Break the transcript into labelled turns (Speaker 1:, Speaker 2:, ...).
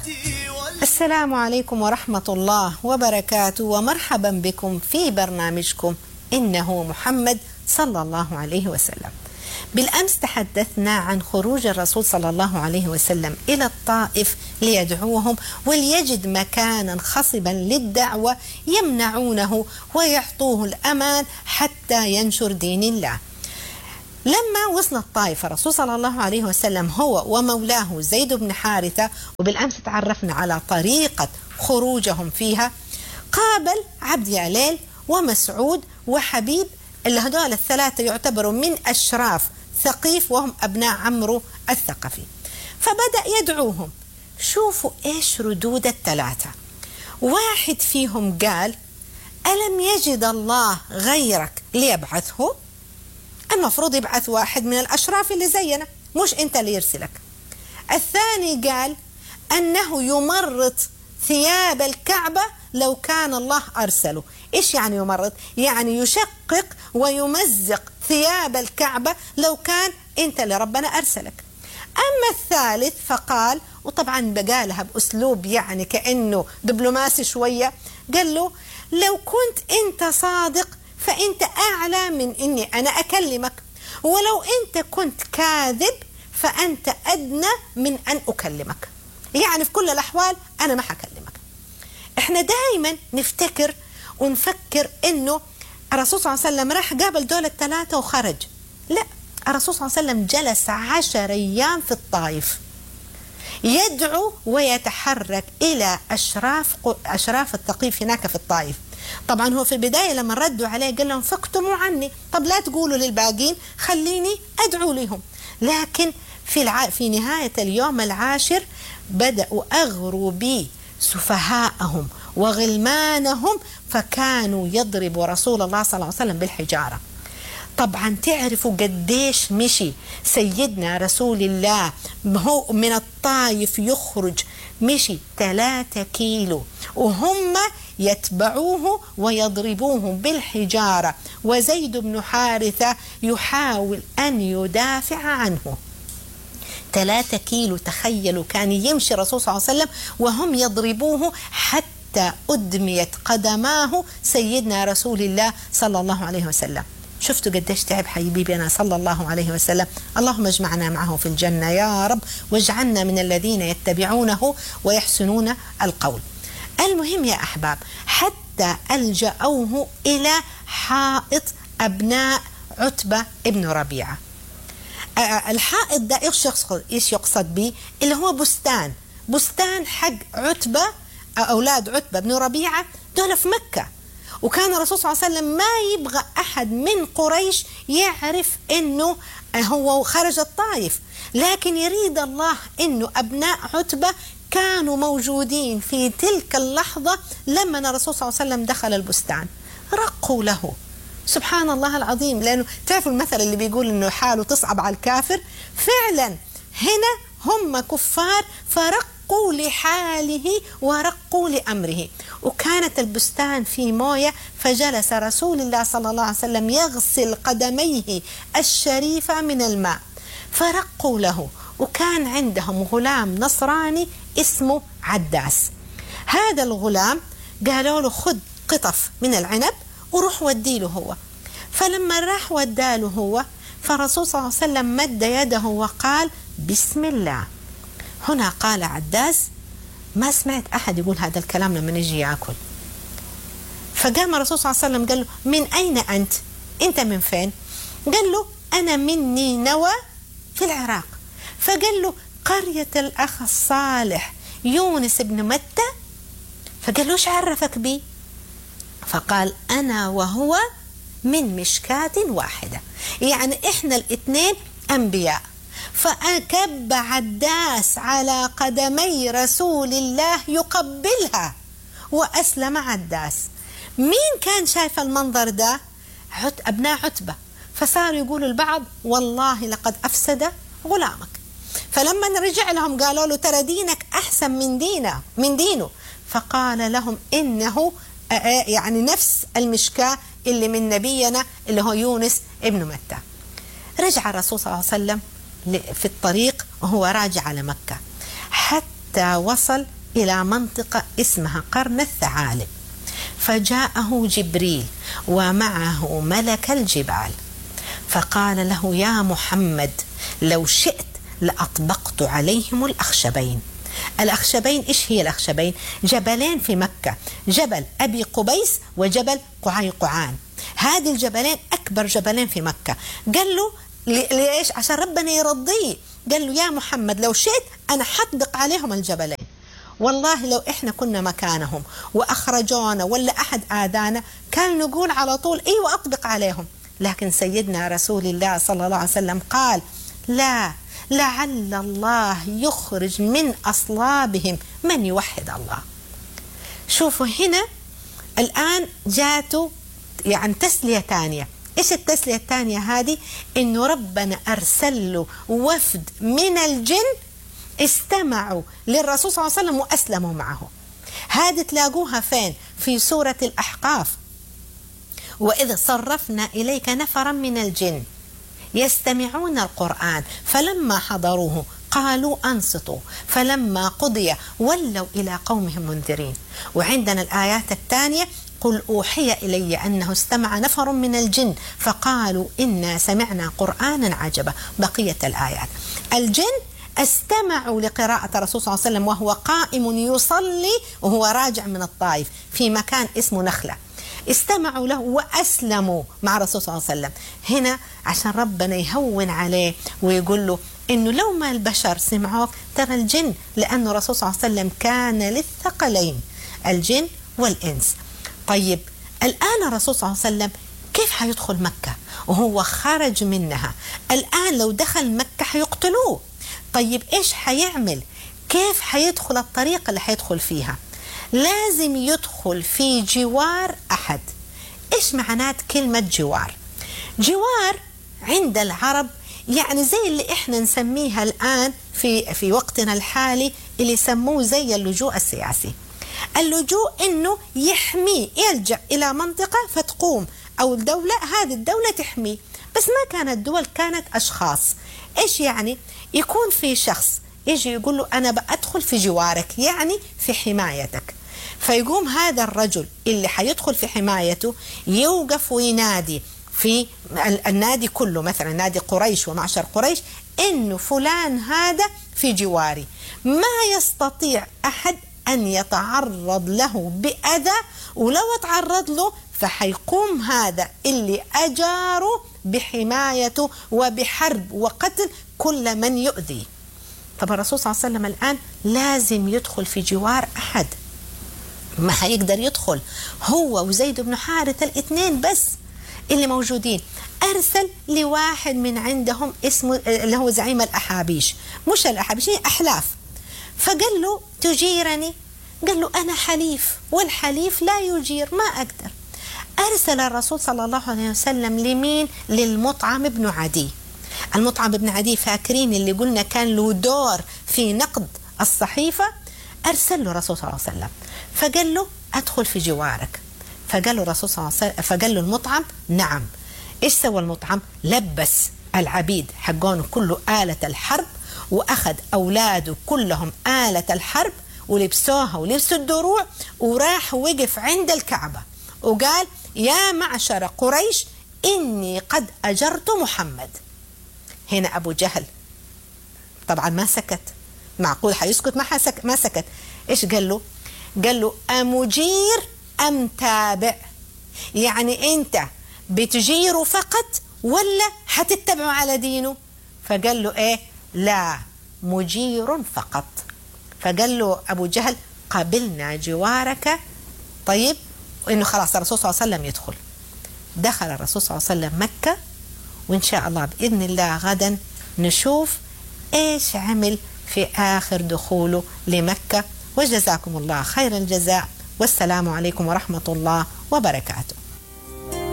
Speaker 1: السلام عليكم ورحمة الله وبركاته، ومرحبا بكم في برنامجكم إنه محمد صلى الله عليه وسلم. بالأمس تحدثنا عن خروج الرسول صلى الله عليه وسلم إلى الطائف ليدعوهم وليجد مكانا خصبا للدعوة يمنعونه ويعطوه الأمان حتى ينشر دين الله. لما وصل الطائف الرسول صلى الله عليه وسلم هو ومولاه زيد بن حارثة، وبالأمس تعرفنا على طريقة خروجهم فيها، قابل عبد ياليل ومسعود وحبيب، اللي هذول الثلاثة يعتبروا من أشراف ثقيف وهم أبناء عمرو الثقفي. فبدأ يدعوهم. شوفوا إيش ردود الثلاثة. واحد فيهم قال: ألم يجد الله غيرك ليبعثه؟ المفروض يبعث واحد من الأشراف اللي زينا، مش أنت اللي يرسلك. الثاني قال أنه يمرط ثياب الكعبة لو كان الله أرسله. إيش يعني يمرط؟ يعني يشقق ويمزق ثياب الكعبة لو كان أنت اللي ربنا أرسلك. أما الثالث فقال، وطبعا بقالها بأسلوب يعني كأنه دبلوماسي شوية، قال له: لو كنت أنت صادق فأنت أعلى من إني أنا أكلمك، ولو أنت كنت كاذب فأنت أدنى من أن أكلمك. يعني في كل الأحوال أنا ما حكلمك. إحنا دائما نفتكر ونفكر إنه الرسول صلى الله عليه وسلم راح قابل دول الثلاثة وخرج. لا، الرسول صلى الله عليه وسلم جلس 10 أيام في الطائف يدعو ويتحرك إلى أشراف الثقيف هناك في الطائف. طبعا هو في البداية لما ردوا عليه قال لهم: فاكتموا عني، طب لا تقولوا للباقين، خليني أدعو لهم. لكن في نهاية اليوم العاشر بدأوا أغروا بسفهاءهم وغلمانهم، فكانوا يضربوا رسول الله صلى الله عليه وسلم بالحجارة. طبعا تعرفوا قديش مشي سيدنا رسول الله هو من الطائف يخرج، مشي 3 كيلو وهم يتبعوه ويضربوه بالحجارة، وزيد بن حارثة يحاول أن يدافع عنه. 3 كيلو، تخيلوا، كان يمشي الرسول صلى الله عليه وسلم وهم يضربوه حتى أدميت قدماه سيدنا رسول الله صلى الله عليه وسلم. شفتوا قديش تعب حبيبنا صلى الله عليه وسلم. اللهم اجمعنا معه في الجنة يا رب، واجعلنا من الذين يتبعونه ويحسنون القول. المهم يا أحباب، حتى ألجأوه إلى حائط أبناء عتبة ابن ربيعة. الحائط ده إيش يقصد به؟ اللي هو بستان حق عتبة، أولاد عتبة بن ربيعة دول في مكة. وكان الرسول صلى الله عليه وسلم ما يبغى أحد من قريش يعرف أنه هو خرج الطائف، لكن يريد الله أنه أبناء عتبة كانوا موجودين في تلك اللحظة لما الرسول صلى الله عليه وسلم دخل البستان. رقوا له، سبحان الله العظيم، لأنه تعرفوا المثل اللي بيقول أنه حاله تصعب على الكافر. فعلا هنا هم كفار فرقوا لحاله ورقوا لأمره. وكانت البستان في موية، فجلس رسول الله صلى الله عليه وسلم يغسل قدميه الشريفة من الماء، فرقوا له. وكان عندهم غلام نصراني اسمه عداس. هذا الغلام قالوا له: خذ قطف من العنب وروح وديله هو. فلما راح وداله هو، فالرسول صلى الله عليه وسلم مد يده وقال: بسم الله. هنا قال عداس: ما سمعت أحد يقول هذا الكلام لما نجي يأكل. فقام الرسول صلى الله عليه وسلم قال له: من أين أنت؟ أنت من فين؟ قال له: أنا من نينوى في العراق. فقال له: قرية الأخ الصالح يونس بن متى؟ فقال له: ايش عرفك بي؟ فقال: أنا وهو من مشكاة واحدة، يعني إحنا الاثنين أنبياء. فأكب عداس على قدمي رسول الله يقبلها، وأسلم عداس. مين كان شايف المنظر ده؟ أبناء عتبة. فصاروا يقولوا البعض: والله لقد أفسد غلامك. فلما رجع لهم قالوا له: ترى دينك أحسن من دينه. فقال لهم: إنه يعني نفس المشكاة اللي من نبينا اللي هو يونس ابن متى. رجع الرسول صلى الله عليه وسلم في الطريق وهو راجع على مكة، حتى وصل إلى منطقة اسمها قرن الثعالب، فجاءه جبريل ومعه ملك الجبال، فقال له: يا محمد، لو شئت لأطبقت عليهم الأخشبين. الأخشبين إيش هي الأخشبين؟ جبلين في مكة، جبل أبي قبيس وجبل قعيقعان. هذه الجبلين أكبر جبلين في مكة. قال له ليش؟ عشان ربنا يرضيه. قال له: يا محمد، لو شئت أنا حطبق عليهم الجبلين. والله لو إحنا كنا مكانهم وأخرجونا ولا أحد آذانا كان نقول على طول: أيوة أطبق عليهم. لكن سيدنا رسول الله صلى الله عليه وسلم قال: لا، لعل الله يخرج من أصلابهم من يوحد الله. شوفوا هنا الآن جاتوا يعني تسلية تانية. إيش التسلية التانية هذه؟ إنه ربنا أرسل له وفد من الجن استمعوا للرسول صلى الله عليه وسلم وأسلموا معه. هذه تلاقوها فين؟ في سورة الأحقاف: وإذ صرفنا إليك نفرا من الجن يستمعون القرآن فلما حضروه قالوا أنصتوا فلما قضي ولوا إلى قومهم منذرين. وعندنا الآيات الثانية: قل أوحي إلي أنه استمع نفر من الجن فقالوا إنا سمعنا قرآنا عجبا. بقية الآيات. الجن استمعوا لقراءة الرسول صلى الله عليه وسلم وهو قائم يصلي وهو راجع من الطائف في مكان اسمه نخلة، استمعوا له وأسلموا مع الرسول صلى الله عليه وسلم. هنا عشان ربنا يهون عليه ويقول له إنه لو ما البشر سمعوك ترى الجن، لأن الرسول صلى الله عليه وسلم كان للثقلين الجن والإنس. طيب الآن الرسول صلى الله عليه وسلم كيف حيدخل مكة وهو خرج منها؟ الآن لو دخل مكة حيقتلوه. طيب إيش حيعمل؟ كيف حيدخل الطريقة اللي حيدخل فيها؟ لازم يدخل في جوار أحد. إيش معنات كلمة جوار؟ جوار عند العرب يعني زي اللي إحنا نسميها الآن في وقتنا الحالي اللي يسموه زي اللجوء السياسي. اللجوء إنه يحميه، يلجأ إلى منطقة فتقوم أو الدولة، هذه الدولة تحميه. بس ما كانت دول، كانت أشخاص. إيش يعني؟ يكون في شخص يجي يقول له أنا بأدخل في جوارك، يعني في حمايتك. فيقوم هذا الرجل اللي حيدخل في حمايته يوقف وينادي في النادي كله، مثلا نادي قريش ومعشر قريش، إنه فلان هذا في جواري، ما يستطيع أحد أن يتعرض له بأذى، ولو تعرض له فحيقوم هذا اللي أجاره بحمايته وبحرب وقتل كل من يؤذي. طب الرسول صلى الله عليه وسلم الآن لازم يدخل في جوار أحد، ما حيقدر يدخل هو وزيد بن حارثة الاثنين بس اللي موجودين. أرسل لواحد من عندهم اسمه اللي هو زعيم الأحابيش، مش الأحابيش، هي أحلاف. فقال له تجيرني؟ قال له أنا حليف والحليف لا يجير، ما أقدر. أرسل الرسول صلى الله عليه وسلم لمين؟ للمطعم بن عدي. المطعم بن عدي فاكرين اللي قلنا كان له دور في نقد الصحيفة؟ أرسل له الرسول صلى الله عليه وسلم فقال له أدخل في جوارك. فقال له الرسول صلى الله عليه وسلم، فقال له المطعم نعم. إيش سوى المطعم؟ لبس العبيد حقونه كله آلة الحرب، وأخذ أولاده كلهم آلة الحرب ولبسوها ولبسوا الدروع، وراح وقف عند الكعبة وقال يا معشر قريش إني قد أجرت محمد. هنا أبو جهل طبعا ما سكت، معقول حيسكت؟ ما سكت. إيش قال له؟ قال له أمجير أم تابع؟ يعني أنت بتجيره فقط ولا حتتبعه على دينه؟ فقال له إيه؟ لا، مجير فقط. فقال له أبو جهل قبلنا جوارك. طيب، وإنه خلاص الرسول صلى الله عليه وسلم يدخل. دخل الرسول صلى الله عليه وسلم مكة، وإن شاء الله بإذن الله غدا نشوف إيش عمل في آخر دخوله لمكة. وجزاكم الله خير الجزاء، والسلام عليكم ورحمة الله وبركاته.